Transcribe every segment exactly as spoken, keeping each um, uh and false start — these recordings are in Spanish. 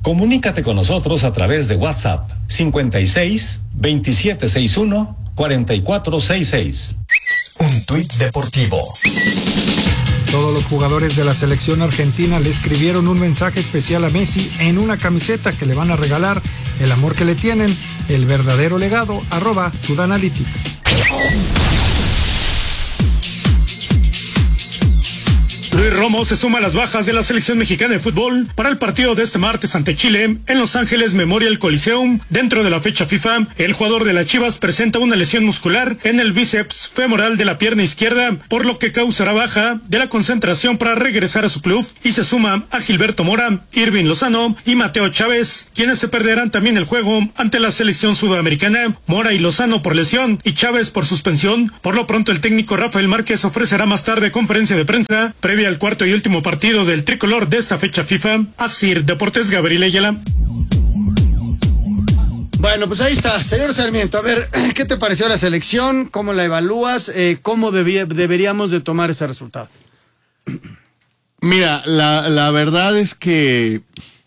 Comunícate con nosotros a través de WhatsApp cincuenta y seis, veintisiete sesenta y uno, cuarenta y cuatro sesenta y seis. Un tuit deportivo. Todos los jugadores de la selección argentina le escribieron un mensaje especial a Messi en una camiseta que le van a regalar. El amor que le tienen, el verdadero legado, arroba Sudanalytics. Luis Romo se suma a las bajas de la selección mexicana de fútbol para el partido de este martes ante Chile en Los Ángeles Memorial Coliseum. Dentro de la fecha FIFA, el jugador de las Chivas presenta una lesión muscular en el bíceps femoral de la pierna izquierda, por lo que causará baja de la concentración para regresar a su club, y se suma a Gilberto Mora, Irving Lozano y Mateo Chávez, quienes se perderán también el juego ante la selección sudamericana. Mora y Lozano por lesión y Chávez por suspensión. Por lo pronto, el técnico Rafael Márquez ofrecerá más tarde conferencia de prensa previa al cuarto y último partido del tricolor de esta fecha FIFA. Asir Deportes, Gabriel Ayala. Bueno, pues ahí está, señor Sarmiento. A ver, ¿qué te pareció la selección? ¿Cómo la evalúas? Eh, ¿Cómo debía, deberíamos de tomar ese resultado? Mira, la, la verdad es que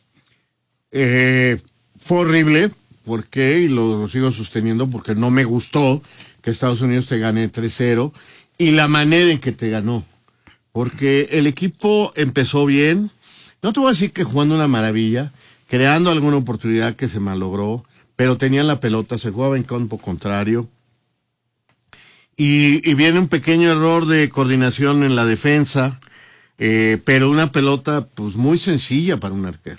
eh, fue horrible. ¿Por qué? Y lo, lo sigo sosteniendo porque no me gustó que Estados Unidos te gane tres cero y la manera en que te ganó. Porque el equipo empezó bien, no te voy a decir que jugando una maravilla, creando alguna oportunidad que se malogró, pero tenían la pelota, se jugaba en campo contrario, y, y viene un pequeño error de coordinación en la defensa, eh, pero una pelota pues muy sencilla para un arquero.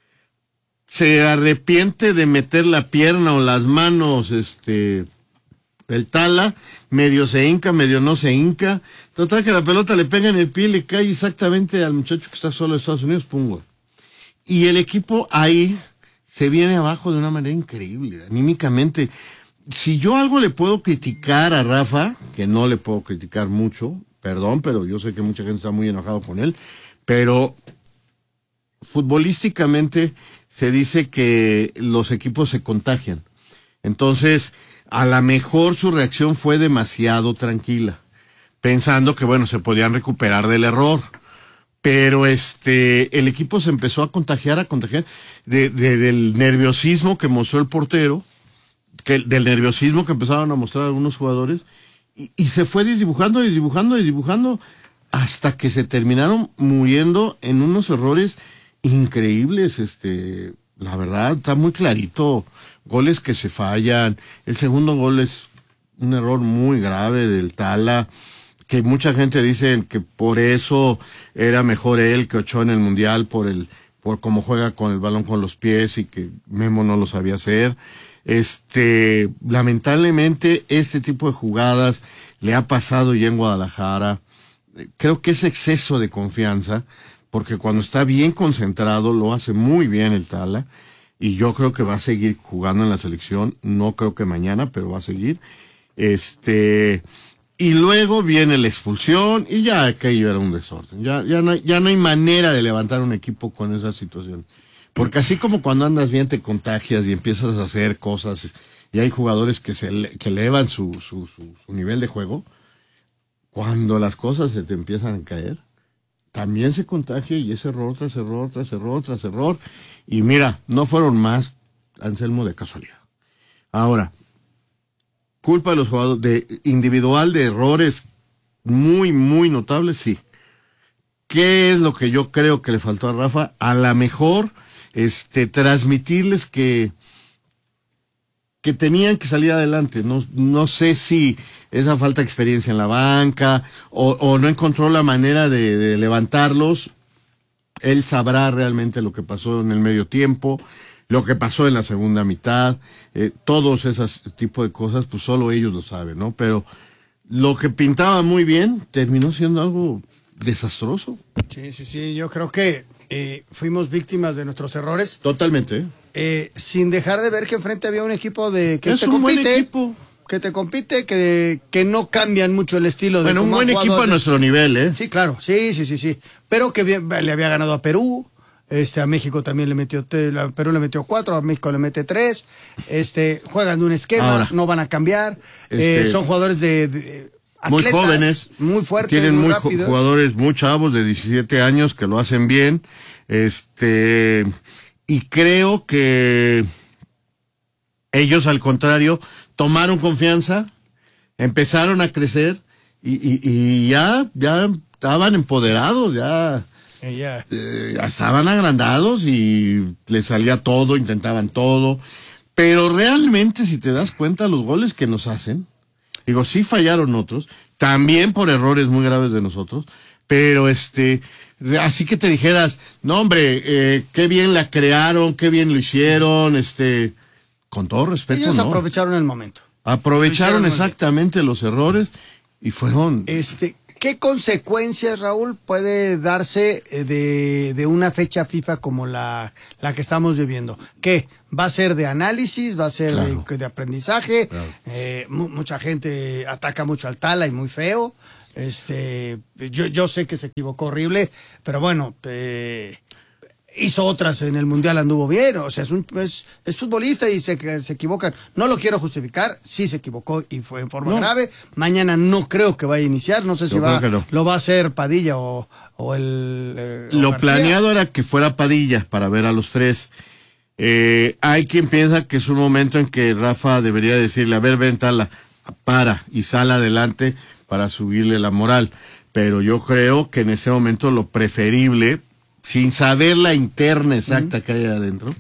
Se arrepiente de meter la pierna o las manos, este... el Tala, medio se hinca, medio no se hinca. Total que la pelota le pega en el pie y le cae exactamente al muchacho que está solo de Estados Unidos, pum, gol. Y el equipo ahí se viene abajo de una manera increíble, anímicamente. Si yo algo le puedo criticar a Rafa, que no le puedo criticar mucho, perdón, pero yo sé que mucha gente está muy enojado con él, pero futbolísticamente se dice que los equipos se contagian. Entonces, a lo mejor su reacción fue demasiado tranquila, pensando que, bueno, se podían recuperar del error. Pero este, el equipo se empezó a contagiar, a contagiar de, de, del nerviosismo que mostró el portero, que, del nerviosismo que empezaron a mostrar algunos jugadores, y, y se fue desdibujando, desdibujando, desdibujando, hasta que se terminaron muriendo en unos errores increíbles. Este, la verdad, está muy clarito. Goles que se fallan. El segundo gol es un error muy grave del Tala, que mucha gente dice que por eso era mejor él que Ochoa en el Mundial, por el, por cómo juega con el balón con los pies y que Memo no lo sabía hacer. Este, lamentablemente, este tipo de jugadas le ha pasado ya en Guadalajara. Creo que es exceso de confianza, porque cuando está bien concentrado lo hace muy bien el Tala. Y yo creo que va a seguir jugando en la selección, no creo que mañana, pero va a seguir. Este, y luego viene la expulsión, y ya aquello era un desorden. Ya, ya no hay, ya no hay manera de levantar un equipo con esa situación. Porque así como cuando andas bien te contagias y empiezas a hacer cosas, y hay jugadores que se que elevan su, su, su, su nivel de juego, cuando las cosas se te empiezan a caer, también se contagia, y es error tras error, tras error, tras error. Y mira, no fueron más, Anselmo, de casualidad. Ahora, culpa de los jugadores, de individual, de errores muy, muy notables, sí. ¿Qué es lo que yo creo que le faltó a Rafa? A lo mejor, este, transmitirles que, que tenían que salir adelante. No, no sé si esa falta de experiencia en la banca, o, o no encontró la manera de, de levantarlos. Él sabrá realmente lo que pasó en el medio tiempo, lo que pasó en la segunda mitad, eh, todos esos tipos de cosas, pues solo ellos lo saben, ¿no? Pero lo que pintaba muy bien terminó siendo algo desastroso. Sí, sí, sí, yo creo que eh, fuimos víctimas de nuestros errores. Totalmente. ¿eh? Eh, sin dejar de ver que enfrente había un equipo de que es te un compite. Buen equipo. que te compite, que, que no cambian mucho el estilo de bueno, un buen equipo a nuestro nivel, ¿eh? Sí, claro, sí, sí, sí, sí. Pero que bien, le había ganado a Perú, este, a México también le metió, a Perú le metió cuatro, a México le mete tres, este, juegan de un esquema, ahora, no van a cambiar, este, eh, son jugadores de, de atletas, muy jóvenes, muy fuertes, tienen muy, muy jugadores muy chavos de diecisiete años que lo hacen bien, este, y creo que ellos, al contrario, tomaron confianza, empezaron a crecer y, y, y ya, ya estaban empoderados, ya, yeah. eh, ya estaban agrandados y les salía todo, intentaban todo. Pero realmente, si te das cuenta, los goles que nos hacen, digo, sí fallaron otros, también por errores muy graves de nosotros, pero este, así que te dijeras, no hombre, eh, qué bien la crearon, qué bien lo hicieron, este, con todo respeto, ellos ¿no? aprovecharon el momento. Aprovecharon exactamente los errores y fueron... Este, ¿qué consecuencias, Raúl, puede darse de, de una fecha FIFA como la, la que estamos viviendo? ¿Qué? ¿Va a ser de análisis? ¿Va a ser claro. de, de aprendizaje? Claro. Eh, mu mucha gente ataca mucho al Tala y muy feo. Este, yo, yo sé que se equivocó horrible, pero bueno, eh, hizo otras en el Mundial, anduvo bien, o sea, es, un, es, es futbolista y se, se equivocan. No lo quiero justificar, sí se equivocó y fue en forma no. grave. Mañana no creo que vaya a iniciar, no sé Yo si va, no. lo va a hacer Padilla o, o el... Eh, lo o planeado era que fuera Padilla para ver a los tres. Eh, hay quien piensa que es un momento en que Rafa debería decirle, a ver, ven, Tala, para y sal adelante para subirle la moral. Pero yo creo que en ese momento lo preferible, sin saber la interna exacta uh-huh. que hay adentro,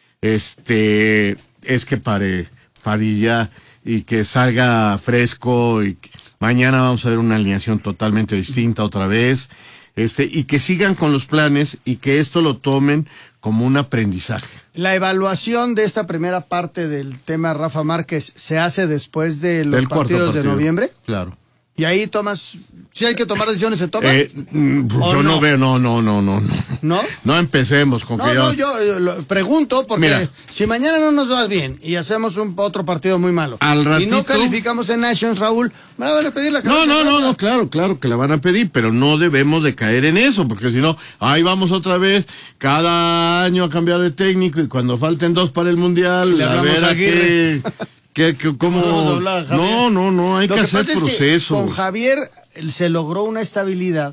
este, es que pare Padilla y que salga fresco y que mañana vamos a ver una alineación totalmente distinta otra vez, este, y que sigan con los planes y que esto lo tomen como un aprendizaje. La evaluación de esta primera parte del tema Rafa Márquez se hace después de los El partidos partido. de noviembre. Claro. Y ahí tomas, si hay que tomar decisiones, ¿se toma? Eh, pues yo no? no veo, no, no, no, no, no. ¿No? No empecemos con no, que no, yo... yo, yo lo pregunto porque Mira, si mañana no nos va bien y hacemos un otro partido muy malo al ratito, y no calificamos en Nations, Raúl, me van a pedir la cabeza. No, no, no, no, claro, claro que la van a pedir, pero no debemos de caer en eso, porque si no, ahí vamos otra vez, cada año a cambiar de técnico y cuando falten dos para el Mundial, a ver a qué... ¿Qué, qué, cómo? No, hablar, no, no, no, hay Lo que, que hacer pasa proceso. Es que con Javier se logró una estabilidad.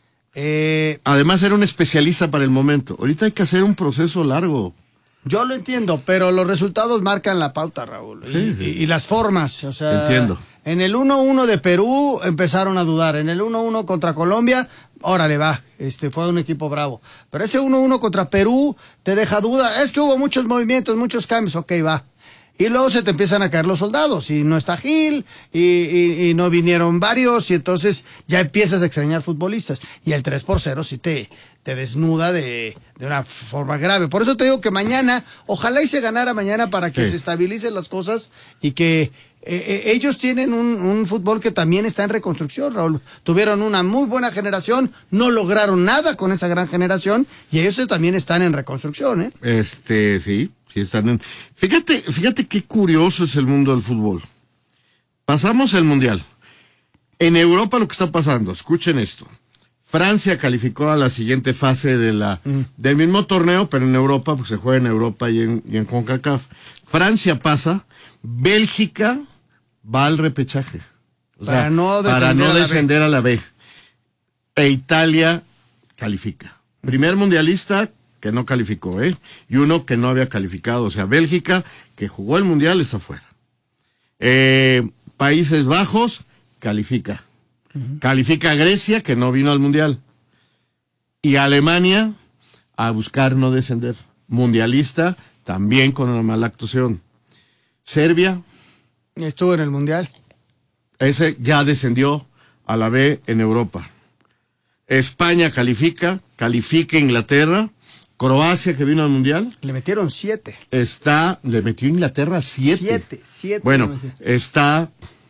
Eh, Además era un especialista para el momento. Ahorita hay que hacer un proceso largo. Yo lo entiendo, pero los resultados marcan la pauta, Raúl. Sí, y, sí. y, y las formas, o sea. Entiendo. En el uno uno de Perú empezaron a dudar. En el uno uno contra Colombia, órale va, este fue un equipo bravo. Pero ese uno uno contra Perú te deja duda. Es que hubo muchos movimientos, muchos cambios, ok, va. Y luego se te empiezan a caer los soldados, y no está Gil, y, y, y no vinieron varios, y entonces ya empiezas a extrañar futbolistas. Y el tres por cero sí te, te desnuda de, de una forma grave. Por eso te digo que mañana, ojalá y se ganara mañana para que sí. se estabilicen las cosas y que eh, ellos tienen un, un fútbol que también está en reconstrucción, Raúl. Tuvieron una muy buena generación, no lograron nada con esa gran generación, y ellos también están en reconstrucción, ¿eh? Este, sí. Sí, están en... Fíjate, fíjate qué curioso es el mundo del fútbol. Pasamos el Mundial. En Europa lo que está pasando, escuchen esto. Francia calificó a la siguiente fase de la, mm. del mismo torneo, pero en Europa, porque se juega en Europa y en, y en CONCACAF. Francia pasa, Bélgica va al repechaje. O para sea, no descender, para no a, la descender a la B. E Italia califica. Primer mundialista que no calificó, ¿eh? Y uno que no había calificado, o sea, Bélgica, que jugó el Mundial, está fuera. Eh, Países Bajos, califica. Uh-huh. Califica Grecia, que no vino al Mundial. Y Alemania, a buscar no descender. Mundialista, también con una mala actuación. Serbia. Estuvo en el Mundial. Ese ya descendió a la B en Europa. España califica, califica Inglaterra. Croacia, que vino al Mundial. Le metieron siete. Está, le metió Inglaterra siete. Siete, siete. Bueno, está,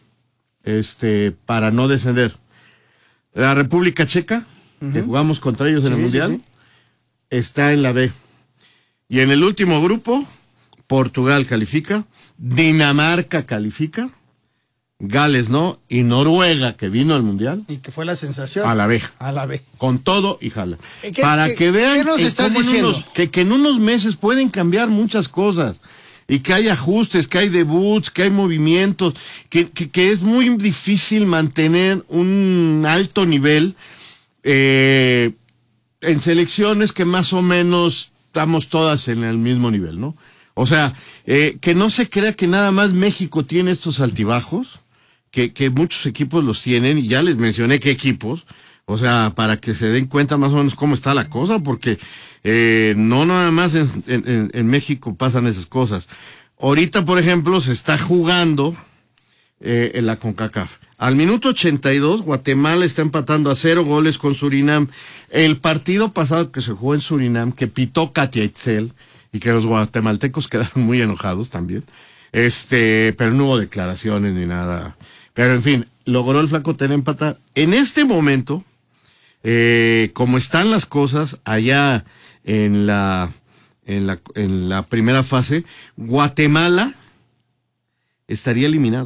este, para no descender. La República Checa, uh-huh. que jugamos contra ellos en sí, el Mundial, sí, sí. está en la B. Y en el último grupo, Portugal califica, Dinamarca califica, Gales no, y Noruega, que vino al Mundial. Y que fue la sensación. A la B. A la B. Con todo y jala. ¿Qué, Para qué, que vean ¿qué nos que, estás diciendo? En unos, que, que en unos meses pueden cambiar muchas cosas. Y que hay ajustes, que hay debuts, que hay movimientos, que, que, que es muy difícil mantener un alto nivel eh, en selecciones que más o menos estamos todas en el mismo nivel, ¿no? O sea, eh, que no se crea que nada más México tiene estos altibajos, que, que muchos equipos los tienen, y ya les mencioné qué equipos, o sea, para que se den cuenta más o menos cómo está la cosa, porque eh, no nada más en, en, en México pasan esas cosas. Ahorita, por ejemplo, se está jugando eh, en la CONCACAF. Al minuto ochenta y dos, Guatemala está empatando a cero goles con Surinam. El partido pasado que se jugó en Surinam, que pitó Katia Itzel, y que los guatemaltecos quedaron muy enojados también, este, pero no hubo declaraciones ni nada. Pero en fin, logró el Flaco tener empatar. En este momento, eh, como están las cosas allá en la, en la, en la primera fase, Guatemala estaría eliminado.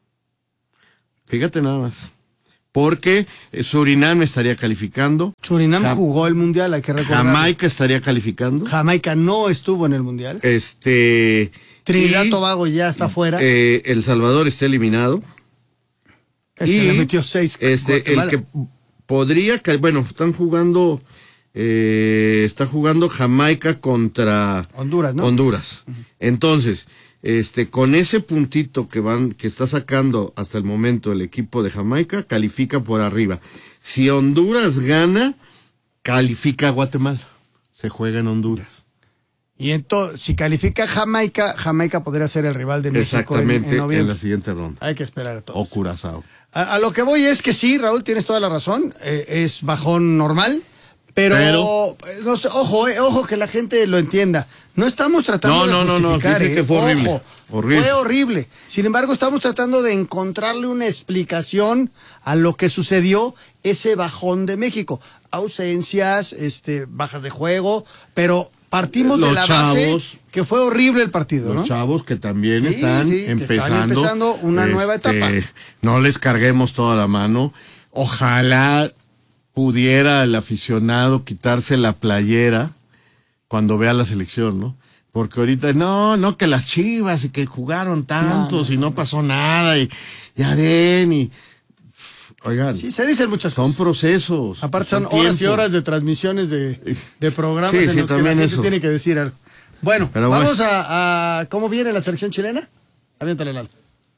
Fíjate nada más. Porque Surinam estaría calificando. Surinam Jam- jugó el Mundial, hay que recordar. Jamaica estaría calificando. Jamaica no estuvo en el Mundial. Este. Trinidad y, Tobago ya está fuera. Eh, El Salvador está eliminado. Este y le metió seis. Este, el Guatemala. que podría, que, bueno, están jugando, eh, está jugando Jamaica contra Honduras, ¿no? Honduras. Uh-huh. Entonces, este, con ese puntito que van, que está sacando hasta el momento el equipo de Jamaica, califica por arriba. Si Honduras gana, califica a Guatemala. Se juega en Honduras. Y entonces, si califica Jamaica, Jamaica podría ser el rival de México. Exactamente, en, en noviembre. en la siguiente ronda. Hay que esperar a todos. O Curazao. A, a lo que voy es que sí, Raúl, tienes toda la razón. Eh, es bajón normal. Pero, pero no sé, ojo, eh, ojo que la gente lo entienda. No estamos tratando no, de no, justificar, no, no, eh. que fue horrible, ojo, horrible. Fue horrible. Sin embargo, estamos tratando de encontrarle una explicación a lo que sucedió ese bajón de México. Ausencias, este, bajas de juego, pero partimos los de la base chavos, que fue horrible el partido, los ¿no? chavos que también sí, están, sí, empezando, están empezando una este, nueva etapa. No les carguemos toda la mano. Ojalá pudiera el aficionado quitarse la playera cuando vea la selección, ¿no? Porque ahorita, no, no, que las Chivas y que jugaron tantos no, no, y no pasó nada y ya ven y... Oigan, sí, se dicen muchas son cosas. Son procesos. Aparte son horas tiempo. y horas de transmisiones de, de programas sí, en sí, los que la gente eso. tiene que decir algo. Bueno, Pero vamos bueno. A, a... ¿Cómo viene la selección chilena? Aviéntale, Lalo.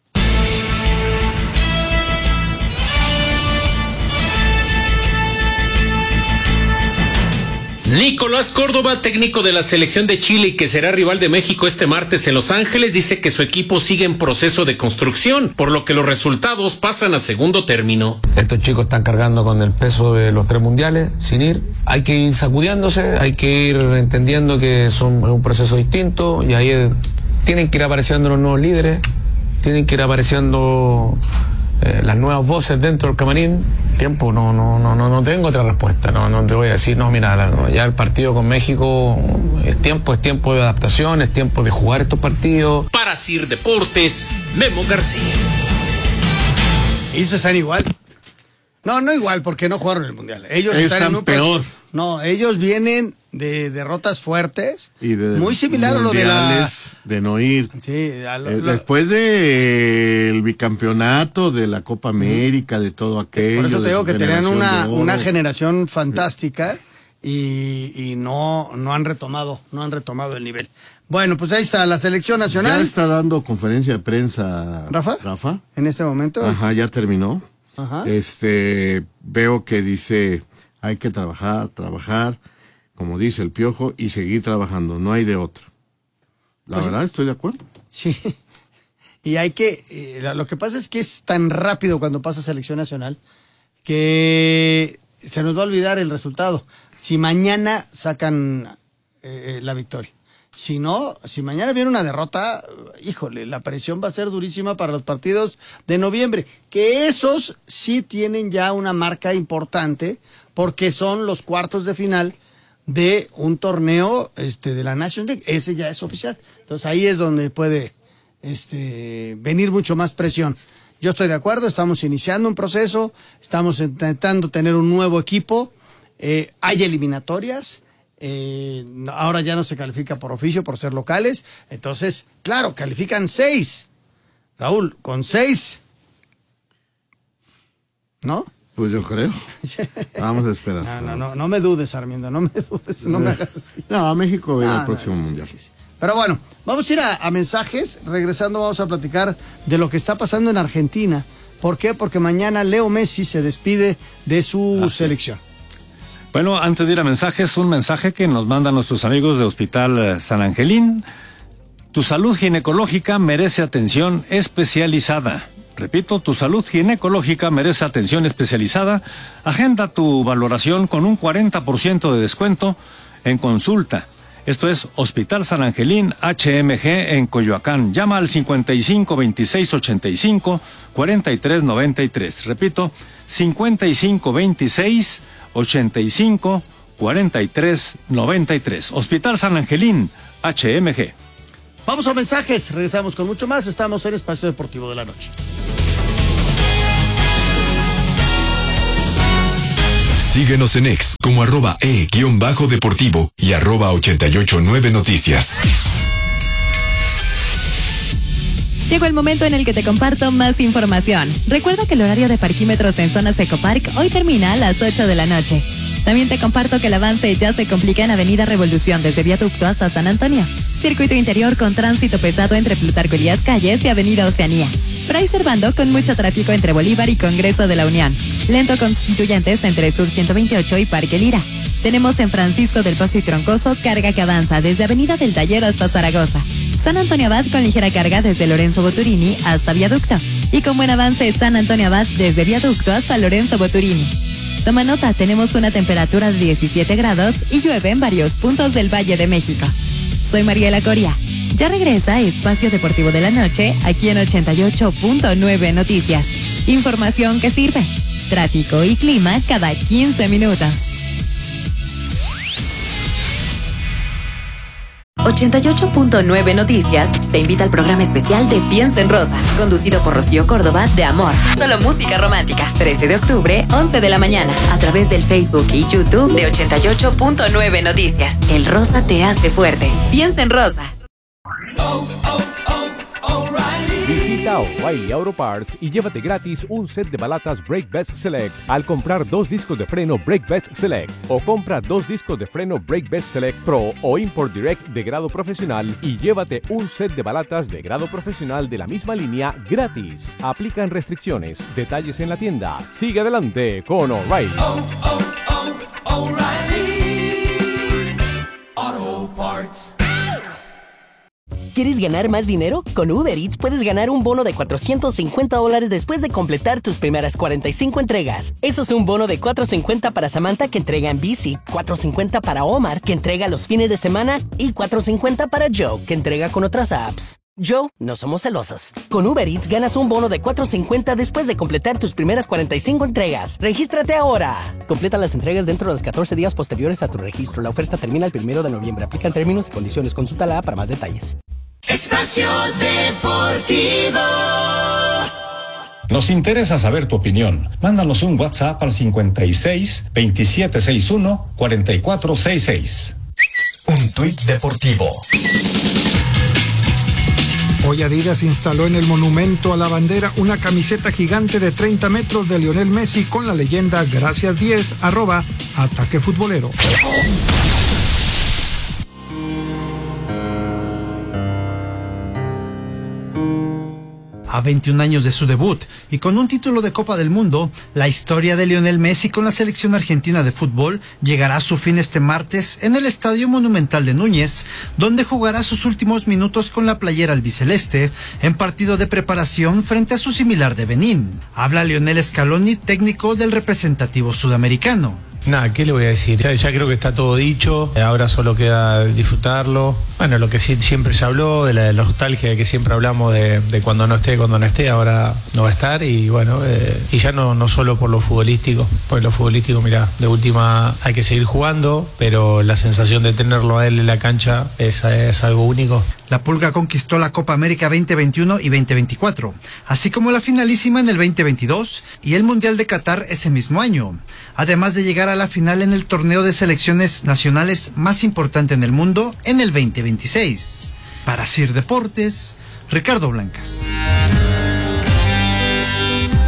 Nicolás Córdoba, técnico de la selección de Chile y que será rival de México este martes en Los Ángeles, dice que su equipo sigue en proceso de construcción, por lo que los resultados pasan a segundo término. Estos chicos están cargando con el peso de los tres mundiales, sin ir. Hay que ir sacudiéndose, hay que ir entendiendo que son, es un proceso distinto y ahí es, tienen que ir apareciendo los nuevos líderes, tienen que ir apareciendo eh, las nuevas voces dentro del camarín. Tiempo, no, no, no, no, no tengo otra respuesta, no, no te voy a decir, no, mira, ya el partido con México es tiempo, es tiempo de adaptación, es tiempo de jugar estos partidos. Para C I R Deportes, Memo García. ¿Y eso están igual? No, no igual, porque no jugaron el Mundial. Ellos, ellos están, están en un peor. Proceso. No, ellos vienen de derrotas fuertes, y de, muy similar a lo de la... de no ir. Sí, a lo, eh, lo... después del de bicampeonato, de la Copa América, de todo aquello. Por eso te digo que tenían una, de una generación fantástica y, y no, no han retomado, no han retomado el nivel. Bueno, pues ahí está la selección nacional. Ya está dando conferencia de prensa Rafa. Rafa. En este momento. Ajá, ya terminó. Ajá. Este, veo que dice, hay que trabajar, trabajar, como dice el Piojo, y seguir trabajando, no hay de otro. La pues verdad, sí. Estoy de acuerdo. Sí, y hay que, eh, lo que pasa es que es tan rápido cuando pasa selección nacional que se nos va a olvidar el resultado. Si mañana sacan eh, la victoria. Si no, si mañana viene una derrota, híjole, la presión va a ser durísima para los partidos de noviembre, que esos sí tienen ya una marca importante, porque son los cuartos de final de un torneo este, de la National League. Ese ya es oficial. Entonces ahí es donde puede este, venir mucho más presión. Yo estoy de acuerdo, estamos iniciando un proceso, estamos intentando tener un nuevo equipo, eh, hay eliminatorias. Eh, ahora ya no se califica por oficio, por ser locales. Entonces, claro, califican seis. Raúl, con seis, ¿no? Pues yo creo. Vamos a esperar. No, no, no, no me dudes, Armindo, no me dudes, no me hagas así. No, México va a ir Ah, al próximo no, sí, mundial. sí, sí. Pero bueno, vamos a ir a, a mensajes. Regresando vamos a platicar de lo que está pasando en Argentina. ¿Por qué? Porque mañana Leo Messi se despide de su Así. selección. Bueno, antes de ir a mensajes, un mensaje que nos mandan nuestros amigos de Hospital eh, San Angelín. Tu salud ginecológica merece atención especializada. Repito, tu salud ginecológica merece atención especializada. Agenda tu valoración con un cuarenta por ciento de descuento en consulta. Esto es Hospital San Angelín H M G en Coyoacán. Llama al cincuenta y cinco veintiséis ochenta y cinco cuarenta y tres noventa y tres. Repito, cincuenta y cinco veintiséis ochenta y cinco cuarenta y tres noventa y tres. Hospital San Angelín H M G. Vamos a mensajes, regresamos con mucho más. Estamos en Espacio Deportivo de la Noche. Síguenos en X como arroba e guión bajo deportivo y arroba ochenta y ocho nueve noticias. Llegó el momento en el que te comparto más información. Recuerda que el horario de parquímetros en Zonas Ecopark hoy termina a las ocho de la noche. También te comparto que el avance ya se complica en Avenida Revolución desde Viaducto hasta San Antonio. Circuito interior con tránsito pesado entre Plutarco Elías Calles y Avenida Oceanía. Fray Servando con mucho tráfico entre Bolívar y Congreso de la Unión. Lento Constituyentes entre Sur ciento veintiocho y Parque Lira. Tenemos en Francisco del Pozo y Troncoso carga que avanza desde Avenida del Taller hasta Zaragoza. San Antonio Abad con ligera carga desde Lorenzo Boturini hasta Viaducto. Y con buen avance San Antonio Abad desde Viaducto hasta Lorenzo Boturini. Toma nota, tenemos una temperatura de diecisiete grados y llueve en varios puntos del Valle de México. Soy Mariela Coria. Ya regresa a Espacio Deportivo de la Noche aquí en ochenta y ocho punto nueve Noticias. Información que sirve. Tráfico y clima cada quince minutos. ochenta y ocho punto nueve Noticias te invita al programa especial de Piensa en Rosa, conducido por Rocío Córdoba de Amor. Solo música romántica. trece de octubre, once de la mañana, a través del Facebook y YouTube de ochenta y ocho punto nueve Noticias. El rosa te hace fuerte. Piensa en Rosa. Visita O'Reilly Auto Parts y llévate gratis un set de balatas Brake Best Select al comprar dos discos de freno Brake Best Select, o compra dos discos de freno Brake Best Select Pro o Import Direct de grado profesional y llévate un set de balatas de grado profesional de la misma línea gratis. Aplican restricciones. Detalles en la tienda. Sigue adelante con O'Reilly. Oh, oh, oh, O'Reilly Auto Parts. ¿Quieres ganar más dinero? Con Uber Eats puedes ganar un bono de cuatrocientos cincuenta dólares después de completar tus primeras cuarenta y cinco entregas. Eso es un bono de cuatrocientos cincuenta para Samantha, que entrega en bici, cuatrocientos cincuenta para Omar, que entrega los fines de semana, y cuatrocientos cincuenta para Joe, que entrega con otras apps. Joe, no somos celosos. Con Uber Eats ganas un bono de cuatrocientos cincuenta después de completar tus primeras cuarenta y cinco entregas. ¡Regístrate ahora! Completa las entregas dentro de los catorce días posteriores a tu registro. La oferta termina el primero de noviembre. Aplican términos y condiciones. Consulta la app para más detalles. Espacio Deportivo. Nos interesa saber tu opinión. Mándanos un WhatsApp al cincuenta y seis veintisiete sesenta y uno cuarenta y cuatro sesenta y seis. Un tuit deportivo. Hoy Adidas instaló en el monumento a la bandera una camiseta gigante de treinta metros de Lionel Messi con la leyenda Gracias diez, arroba Ataque Futbolero. A veintiún años de su debut y con un título de Copa del Mundo, la historia de Lionel Messi con la selección argentina de fútbol llegará a su fin este martes en el Estadio Monumental de Núñez, donde jugará sus últimos minutos con la playera albiceleste en partido de preparación frente a su similar de Benín. Habla Lionel Scaloni, técnico del representativo sudamericano. Nada, ¿qué le voy a decir? Ya, ya creo que está todo dicho, ahora solo queda disfrutarlo. Bueno, lo que sí siempre se habló, de la nostalgia de que siempre hablamos de, de cuando no esté, cuando no esté, ahora no va a estar. Y bueno, eh, y ya no, no solo por lo futbolístico, porque lo futbolístico, mira, de última hay que seguir jugando, pero la sensación de tenerlo a él en la cancha es, es algo único. La Pulga conquistó la Copa América veinte veintiuno y veinte veinticuatro, así como la finalísima en el veinte veintidós y el Mundial de Qatar ese mismo año, además de llegar a la final en el torneo de selecciones nacionales más importante en el mundo en el veinte veintiséis. Para Sir Deportes, Ricardo Blancas.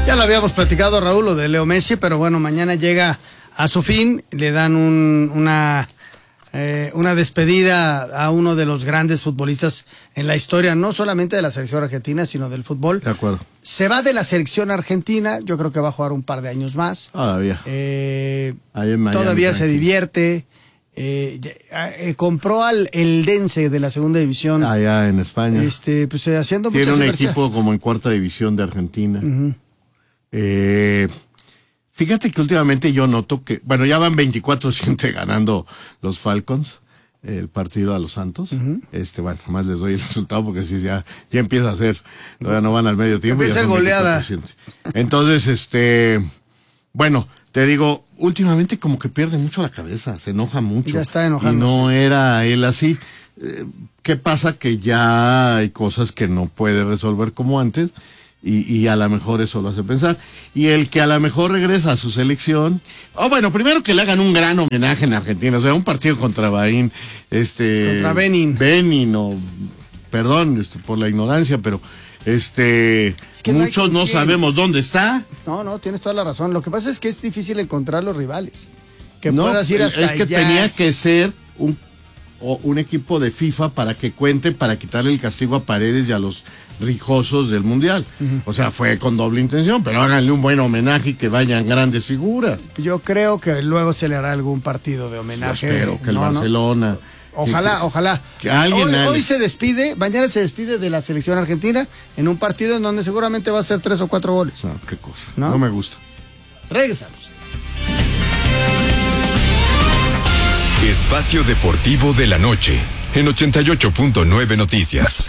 Ya lo habíamos platicado, Raúl, lo de Leo Messi, pero bueno, mañana llega a su fin, le dan un, una, eh, una despedida a uno de los grandes futbolistas en la historia, no solamente de la selección argentina, sino del fútbol. De acuerdo. Se va de la selección argentina, yo creo que va a jugar un par de años más. Todavía. Eh, Ahí en Miami, todavía tranquilo. se divierte. Eh, eh, compró al el Dense de la segunda división. Allá en España. Este, pues eh, haciendo Tiene muchas un inversiones. equipo como en cuarta división de Argentina. Uh-huh. Eh, fíjate que últimamente yo noto que, bueno, ya van veinticuatro siete ganando los Falcons el partido a los Santos. Uh-huh. Este, bueno, más les doy el resultado porque si ya, ya empieza a ser, todavía no van al medio tiempo. Empieza ya son goleada. veinticuatro siete. Entonces, este, bueno, te digo, últimamente como que pierde mucho la cabeza, se enoja mucho. Ya está enojando. Y no era él así. Eh, ¿Qué pasa? Que ya hay cosas que no puede resolver como antes. Y, y a lo mejor eso lo hace pensar. Y el que a lo mejor regresa a su selección, o oh, bueno, primero que le hagan un gran homenaje en Argentina, o sea, un partido contra Bahín, este... Contra Benin. Benin, o, perdón este, por la ignorancia, pero este es que muchos no, no sabemos dónde está. No, no, tienes toda la razón. Lo que pasa es que es difícil encontrar los rivales. Que no, puedas ir hasta es que allá. tenía que ser un, o un equipo de FIFA para que cuente, para quitarle el castigo a Paredes y a los rijosos del Mundial. Uh-huh. O sea, fue con doble intención, pero háganle un buen homenaje y que vayan grandes figuras. Yo creo que luego se le hará algún partido de homenaje. Yo espero que el no, Barcelona... No. Ojalá, que, ojalá. Que alguien hoy, haga. hoy se despide, mañana se despide de la selección argentina en un partido en donde seguramente va a ser tres o cuatro goles. No, qué cosa. No, no me gusta. Regresamos. Espacio Deportivo de la Noche en ochenta y ocho punto nueve Noticias.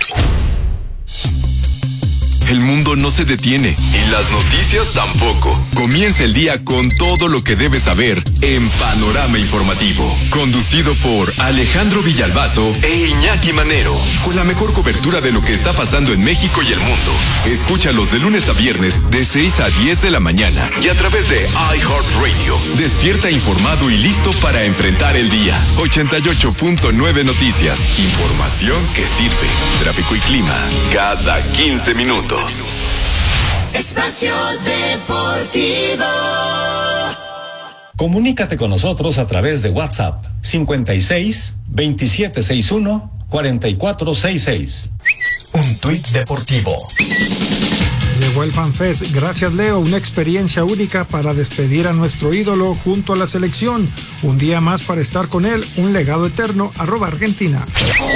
El mundo no se detiene y las noticias tampoco. Comienza el día con todo lo que debes saber en Panorama Informativo. Conducido por Alejandro Villalbazo e Iñaki Manero. Con la mejor cobertura de lo que está pasando en México y el mundo. Escúchalos de lunes a viernes de seis a diez de la mañana. Y a través de iHeartRadio. Despierta informado y listo para enfrentar el día. ochenta y ocho punto nueve Noticias. Información que sirve. Tráfico y clima cada quince minutos. Espacio Deportivo. Comunícate con nosotros a través de WhatsApp cincuenta y seis, veintisiete sesenta y uno, cuarenta y cuatro sesenta y seis. Un tuit deportivo. Llegó el FanFest. Gracias, Leo. Una experiencia única para despedir a nuestro ídolo junto a la selección. Un día más para estar con él. Un legado eterno. Arroba Argentina.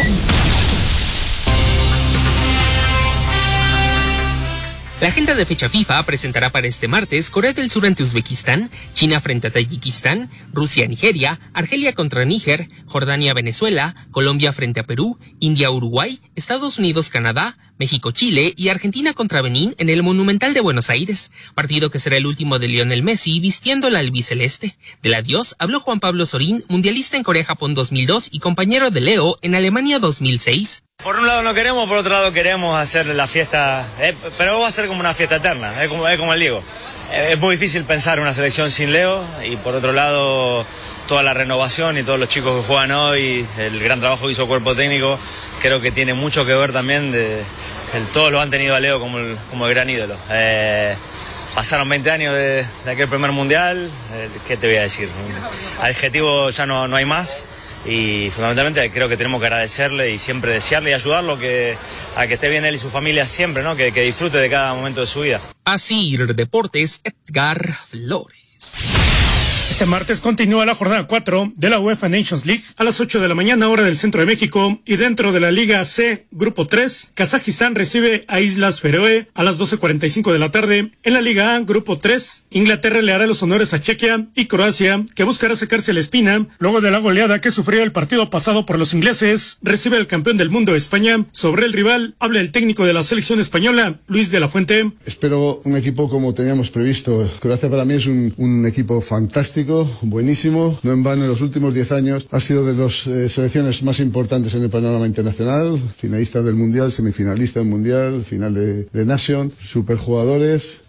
La agenda de fecha FIFA presentará para este martes Corea del Sur ante Uzbekistán, China frente a Tayikistán, Rusia a Nigeria, Argelia contra Níger, Jordania a Venezuela, Colombia frente a Perú, India a Uruguay, Estados Unidos Canadá, México Chile y Argentina contra Benín en el Monumental de Buenos Aires, partido que será el último de Lionel Messi vistiendo la albiceleste. Del adiós habló Juan Pablo Sorín, mundialista en Corea-Japón dos mil dos y compañero de Leo en Alemania dos mil seis. Por un lado no queremos, por otro lado queremos hacer la fiesta, eh, pero va a ser como una fiesta eterna, es como, es como el Diego. Eh, es muy difícil pensar una selección sin Leo y por otro lado toda la renovación y todos los chicos que juegan hoy, el gran trabajo que hizo el cuerpo técnico, creo que tiene mucho que ver también de que todos lo han tenido a Leo como el, como el gran ídolo. Eh, pasaron veinte años de, de aquel primer mundial, eh, ¿qué te voy a decir? Adjetivo ya no, no hay más. Y fundamentalmente creo que tenemos que agradecerle y siempre desearle y ayudarlo que, a que esté bien él y su familia siempre, ¿no? Que, que disfrute de cada momento de su vida. Así Deportes, Edgar Flores. Este martes continúa la jornada cuatro de la UEFA Nations League a las ocho de la mañana hora del centro de México y dentro de la Liga C, Grupo tres, Kazajistán recibe a Islas Feroe a las doce cuarenta y cinco de la tarde. En la Liga A, Grupo tres, Inglaterra le hará los honores a Chequia y Croacia, que buscará sacarse la espina luego de la goleada que sufrió el partido pasado por los ingleses, recibe al campeón del mundo España. Sobre el rival, habla el técnico de la selección española, Luis de la Fuente. Espero un equipo como teníamos previsto. Croacia para mí es un, un equipo fantástico, buenísimo, no en vano en los últimos diez años ha sido de las eh, selecciones más importantes en el panorama internacional, finalista del Mundial, semifinalista del Mundial, final de, de Nation, superjugadores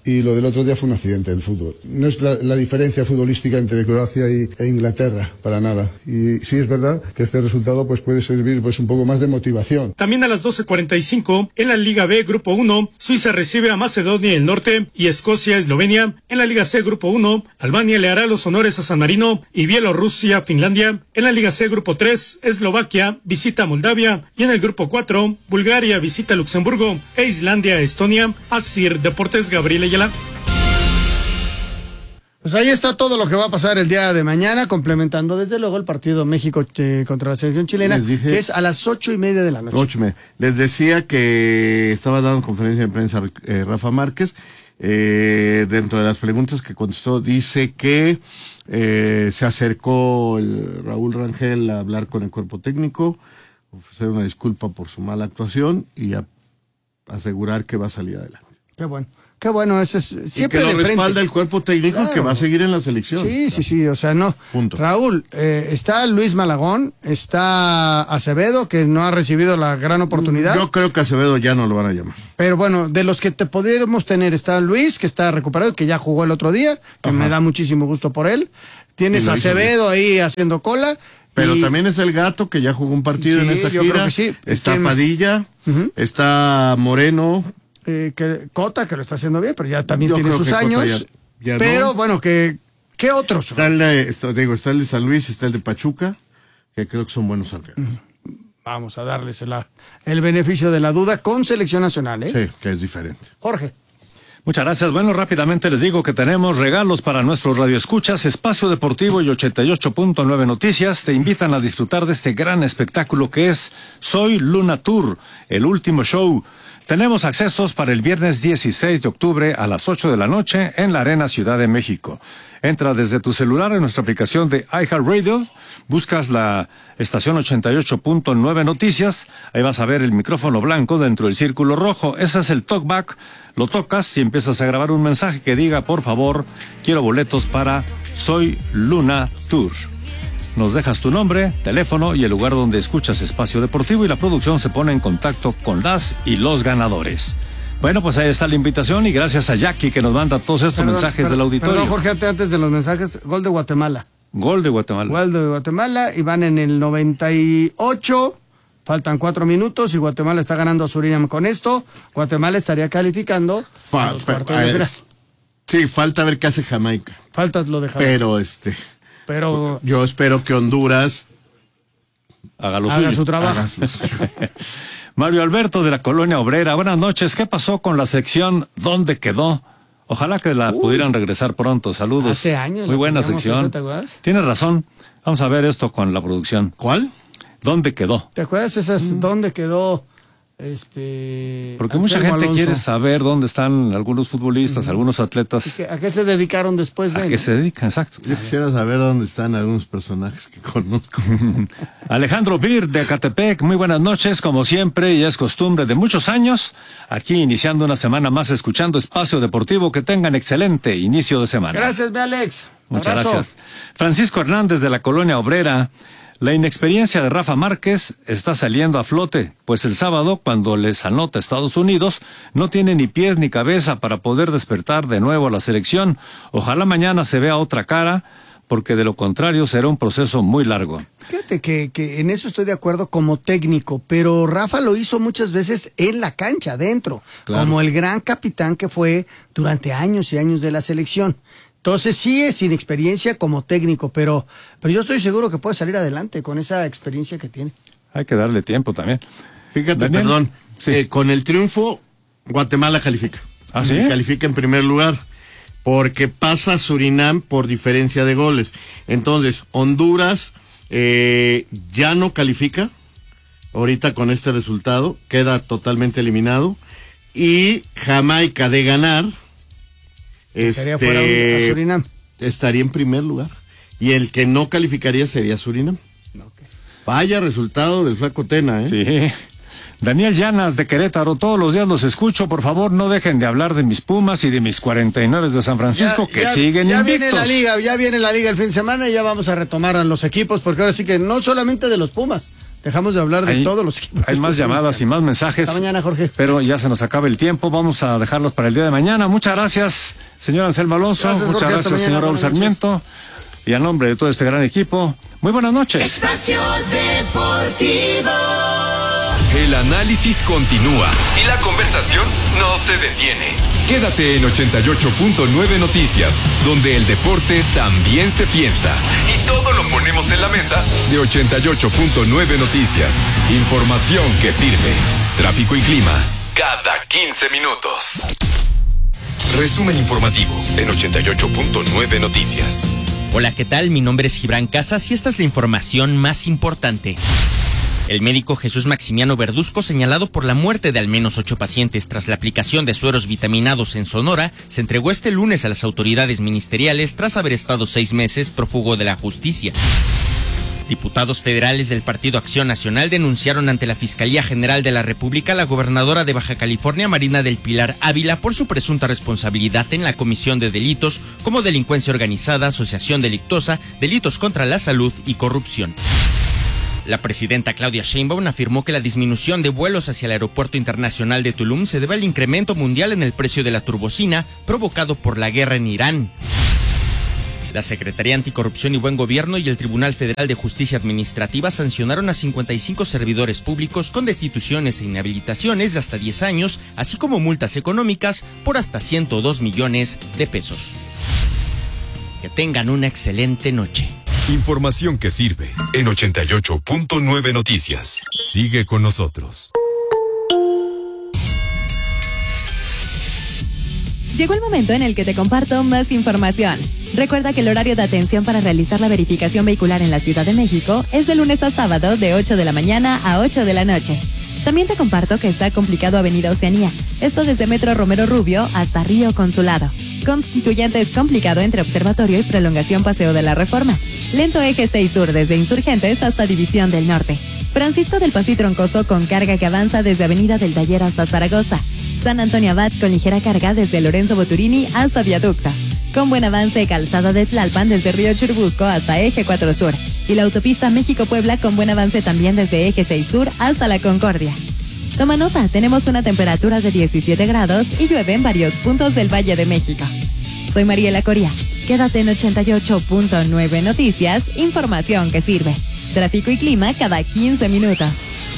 y lo del otro día fue un accidente del fútbol. No es la, la diferencia futbolística entre Croacia y, e Inglaterra, para nada. Y sí es verdad que este resultado pues puede servir pues un poco más de motivación. También a las doce cuarenta y cinco, en la Liga B, Grupo uno, Suiza recibe a Macedonia del Norte y Escocia, Eslovenia. En la Liga C, Grupo uno, Albania le hará los honores a San Marino y Bielorrusia, Finlandia. En la Liga C, Grupo tres, Eslovaquia visita a Moldavia. Y en el Grupo cuatro, Bulgaria visita a Luxemburgo e Islandia a Estonia. Asir Deportes, Gabriel Ayala. Pues ahí está todo lo que va a pasar el día de mañana, complementando desde luego el partido México eh, contra la selección chilena, dije, que es a las ocho y media de la noche. Ocho y media. Les decía que estaba dando conferencia de prensa eh, Rafa Márquez. Eh, dentro de las preguntas que contestó, dice que eh, se acercó el Raúl Rangel a hablar con el cuerpo técnico, ofrecer una disculpa por su mala actuación y a, asegurar que va a salir adelante. Qué bueno. Qué bueno, eso es siempre y que lo de frente. respalda el cuerpo técnico, claro, que va a seguir en la selección. Sí, sí, sí, o sea, no. Punto. Raúl, eh, está Luis Malagón, está Acevedo, que no ha recibido la gran oportunidad. Yo creo que Acevedo ya no lo van a llamar. Pero bueno, de los que te pudiéramos tener, está Luis, que está recuperado, que ya jugó el otro día, que Ajá. me da muchísimo gusto por él. Tienes a Acevedo ahí haciendo cola. Pero y... también es el Gato, que ya jugó un partido sí, en esta yo gira. Creo que sí. Está ¿Quién? Padilla, uh-huh. está Moreno. Eh, que, Cota, que lo está haciendo bien, pero ya también Yo tiene sus años. Ya, ya pero no. bueno, que ¿qué otros? Está el, de, está, digo, está el de San Luis, está el de Pachuca, que creo que son buenos arqueros. Vamos a darles la, el beneficio de la duda con selección nacional, ¿eh? Sí, que es diferente. Jorge. Muchas gracias. Bueno, rápidamente les digo que tenemos regalos para nuestros radioescuchas. Espacio Deportivo y ochenta y ocho punto nueve Noticias te invitan a disfrutar de este gran espectáculo que es Soy Luna Tour, el último show. Tenemos accesos para el viernes dieciséis de octubre a las ocho de la noche en la Arena Ciudad de México. Entra desde tu celular en nuestra aplicación de iHeartRadio, buscas la estación ochenta y ocho punto nueve Noticias, ahí vas a ver el micrófono blanco dentro del círculo rojo, ese es el talkback, lo tocas y empiezas a grabar un mensaje que diga, por favor, quiero boletos para Soy Luna Tour. Nos dejas tu nombre, teléfono y el lugar donde escuchas Espacio Deportivo y la producción se pone en contacto con las y los ganadores. Bueno, pues ahí está la invitación y gracias a Jackie que nos manda todos estos perdón, mensajes perdón, del auditorio. Perdón, Jorge, antes de los mensajes, gol de Guatemala. Gol de Guatemala. Gol de Guatemala y van en el noventa y ocho, faltan cuatro minutos y Guatemala está ganando a Surinam con esto. Guatemala estaría calificando Fa, a los pero, a ver, sí, falta ver qué hace Jamaica. Falta lo de Jamaica. Pero este... Pero yo espero que Honduras haga, lo haga suyo. su trabajo. Haga su Mario Alberto de la Colonia Obrera, buenas noches. ¿Qué pasó con la sección ¿Dónde quedó? Ojalá que la Uy, pudieran regresar pronto. Saludos. Hace años. Muy buena sección. Esa, ¿te acuerdas? Tienes razón. Vamos a ver esto con la producción. ¿Cuál? ¿Dónde quedó? ¿Te acuerdas esas mm. dónde quedó? Este, porque mucha gente Alonso. quiere saber dónde están algunos futbolistas, uh-huh. algunos atletas. ¿A qué se dedicaron después de? ¿A qué se dedican? Exacto. Yo quisiera saber dónde están algunos personajes que conozco. Alejandro Bir de Acatepec, muy buenas noches, como siempre, y es costumbre de muchos años, aquí iniciando una semana más escuchando Espacio Deportivo, que tengan excelente inicio de semana. Gracias, mi Alex. Muchas Abrazo. gracias. Francisco Hernández de la Colonia Obrera. La inexperiencia de Rafa Márquez está saliendo a flote, pues el sábado, cuando les anota Estados Unidos, no tiene ni pies ni cabeza para poder despertar de nuevo a la selección. Ojalá mañana se vea otra cara, porque de lo contrario será un proceso muy largo. Fíjate que, que en eso estoy de acuerdo como técnico, pero Rafa lo hizo muchas veces en la cancha, adentro, claro, como el gran capitán que fue durante años y años de la selección. Entonces sí es inexperiencia como técnico, pero, pero yo estoy seguro que puede salir adelante con esa experiencia que tiene. Hay que darle tiempo también. Fíjate, Daniel, perdón, sí. eh, con el triunfo Guatemala califica. ¿Ah, sí? Califica en primer lugar, porque pasa a Surinam por diferencia de goles. Entonces, Honduras eh, ya no califica, ahorita con este resultado, queda totalmente eliminado, y Jamaica de ganar... Este, fuera a Surinam. Estaría en primer lugar. Y el que no calificaría sería Surinam. Okay. Vaya resultado del flaco Tena, ¿eh? Sí. Daniel Llanas de Querétaro, todos los días los escucho. Por favor, no dejen de hablar de mis Pumas y de mis cuarenta y nueve de San Francisco, ya, que ya, siguen ya invictos. Viene la liga, ya viene la liga el fin de semana y ya vamos a retomar a los equipos, porque ahora sí que no solamente de los Pumas, Dejamos de hablar de hay, todos los equipos. Hay más llamadas y más mensajes. Hasta mañana, Jorge. Pero ya se nos acaba el tiempo. Vamos a dejarlos para el día de mañana. Muchas gracias, señor Anselmo Alonso. Gracias, Muchas Jorge, gracias, señor Raúl Sarmiento. Y a nombre de todo este gran equipo, muy buenas noches. Espacio Deportivo. El análisis continúa y la conversación no se detiene. Quédate en ochenta y ocho punto nueve Noticias, donde el deporte también se piensa. Y todo lo ponemos en la mesa de ochenta y ocho punto nueve Noticias. Información que sirve. Tráfico y clima cada quince minutos. Resumen informativo en ochenta y ocho punto nueve Noticias. Hola, ¿qué tal? Mi nombre es Gibran Casas y esta es la información más importante. El médico Jesús Maximiano Verduzco, señalado por la muerte de al menos ocho pacientes tras la aplicación de sueros vitaminados en Sonora, se entregó este lunes a las autoridades ministeriales tras haber estado seis meses prófugo de la justicia. Diputados federales del Partido Acción Nacional denunciaron ante la Fiscalía General de la República a la gobernadora de Baja California, Marina del Pilar Ávila, por su presunta responsabilidad en la comisión de delitos como delincuencia organizada, asociación delictuosa, delitos contra la salud y corrupción. La presidenta Claudia Sheinbaum afirmó que la disminución de vuelos hacia el Aeropuerto Internacional de Tulum se debe al incremento mundial en el precio de la turbocina provocado por la guerra en Irán. La Secretaría Anticorrupción y Buen Gobierno y el Tribunal Federal de Justicia Administrativa sancionaron a cincuenta y cinco servidores públicos con destituciones e inhabilitaciones de hasta diez años, así como multas económicas por hasta ciento dos millones de pesos. Que tengan una excelente noche. Información que sirve en ochenta y ocho punto nueve Noticias. Sigue con nosotros. Llegó el momento en el que te comparto más información. Recuerda que el horario de atención para realizar la verificación vehicular en la Ciudad de México es de lunes a sábado de ocho de la mañana a ocho de la noche. También te comparto que está complicado Avenida Oceanía, esto desde Metro Romero Rubio hasta Río Consulado. Constituyentes complicado entre Observatorio y Prolongación Paseo de la Reforma. Lento Eje seis Sur desde Insurgentes hasta División del Norte. Francisco del Paso y Troncoso con carga que avanza desde Avenida del Taller hasta Zaragoza. San Antonio Abad con ligera carga desde Lorenzo Boturini hasta Viaducto. Con buen avance Calzada de Tlalpan desde Río Churubusco hasta Eje cuatro Sur. Y la autopista México-Puebla con buen avance también desde Eje seis Sur hasta La Concordia. Toma nota, tenemos una temperatura de diecisiete grados y llueve en varios puntos del Valle de México. Soy Mariela Coria. Quédate en ochenta y ocho punto nueve Noticias, información que sirve. Tráfico y clima cada quince minutos.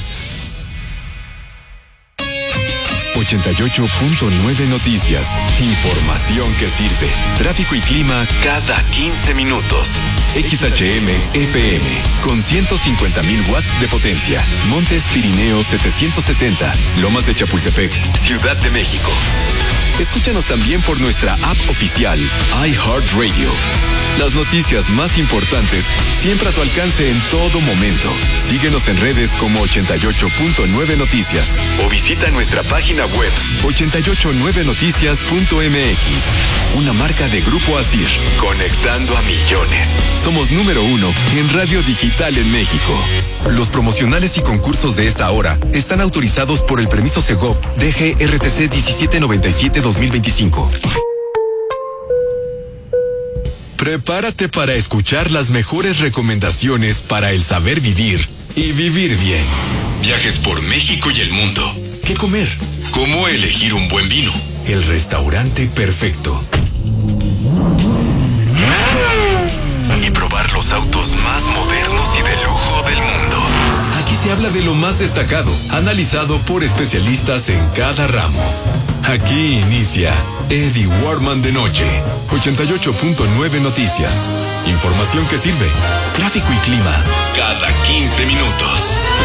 ochenta y ocho punto nueve Noticias. Información que sirve. Tráfico y clima cada quince minutos. X H M F M con ciento cincuenta mil watts de potencia. Montes Pirineos setecientos setenta. Lomas de Chapultepec, Ciudad de México. Escúchanos también por nuestra app oficial iHeartRadio. Las noticias más importantes siempre a tu alcance en todo momento. Síguenos en redes como ochenta y ocho punto nueve Noticias o visita nuestra página web ochenta y ocho nueve noticias punto m x. Una marca de Grupo Asir, conectando a millones. Somos número uno en radio digital en México. Los promocionales y concursos de esta hora están autorizados por el permiso Segov D G R T C diecisiete noventa y siete dos mil veinticinco. Prepárate para escuchar las mejores recomendaciones para el saber vivir y vivir bien. Viajes por México y el mundo. ¿Qué comer? ¿Cómo elegir un buen vino? El restaurante perfecto. Y probar los autos más modernos y de lujo del mundo. Aquí se habla de lo más destacado, analizado por especialistas en cada ramo. Aquí inicia Eddie Warman de noche. ochenta y ocho punto nueve Noticias. Información que sirve. Tráfico y clima cada quince minutos.